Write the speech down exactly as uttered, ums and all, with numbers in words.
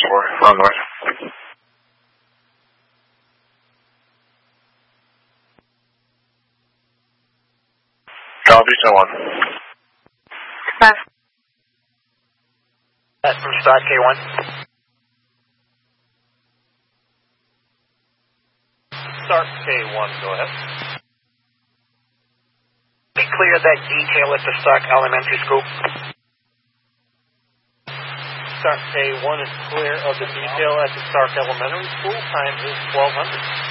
four, run north. Golf Eastern one. Five. That's from Stock K one. Start K one, go ahead. Be clear of that detail at the Stark Elementary School. Start K one is clear of the detail at the Stark Elementary School. Time is twelve hundred.